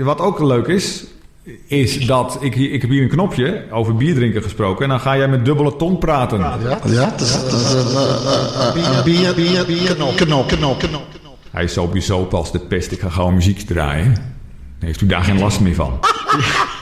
wat ook leuk is dat ik heb hier een knopje over bier drinken gesproken. En dan ga jij met dubbele tong praten. Ja, bier. Hij is sowieso pas de pest. Ik ga gewoon muziek draaien. Heeft u daar geen last meer van?